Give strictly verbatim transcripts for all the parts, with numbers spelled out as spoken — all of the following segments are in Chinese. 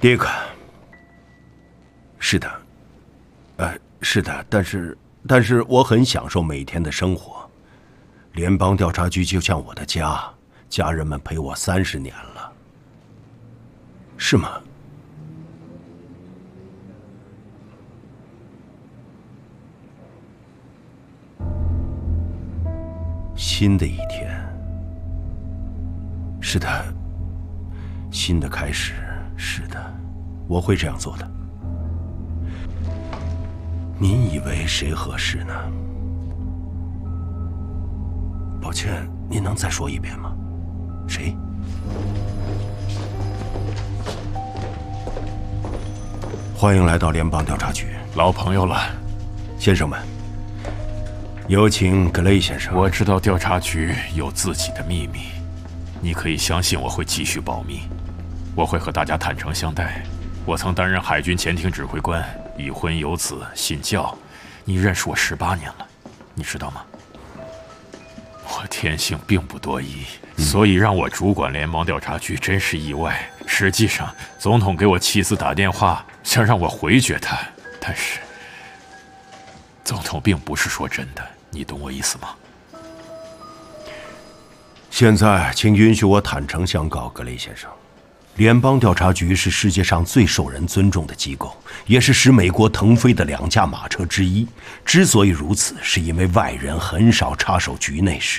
迪克，是的，呃，是的，但是，但是我很享受每天的生活。联邦调查局就像我的家，家人们陪我三十年了，是吗？新的一天，是的，新的开始，是的，我会这样做的。您以为谁合适呢？抱歉，您能再说一遍吗？谁？欢迎来到联邦调查局， 老朋友了， 先生们。有请格雷先生。 我知道调查局有自己的秘密，你可以相信我会继续保密。我会和大家坦诚相待。我曾担任海军潜艇指挥官，已婚有子，信教。你认识我十八年了，你知道吗？我天性并不多疑，嗯、所以让我主管联邦调查局真是意外。实际上，总统给我妻子打电话，想让我回绝他，但是总统并不是说真的，你懂我意思吗？ 现在，请允许我坦诚相告，格雷先生，联邦调查局是世界上最受人尊重的机构，也是使美国腾飞的两驾马车之一。之所以如此，是因为外人很少插手局内事。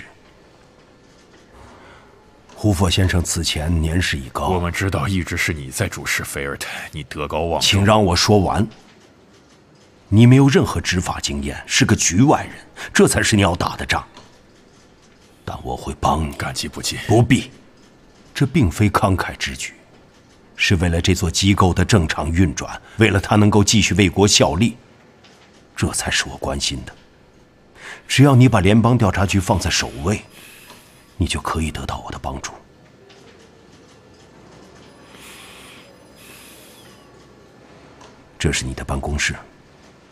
胡佛先生此前年事已高， 我们知道一直是你在主持菲尔特，你德高望重。 请让我说完。你没有任何执法经验，是个局外人，这才是你要打的仗。但我会帮你。 感激不尽。 不必，这并非慷慨之举，是为了这座机构的正常运转，为了它能够继续为国效力，这才是我关心的。只要你把联邦调查局放在首位，你就可以得到我的帮助。这是你的办公室。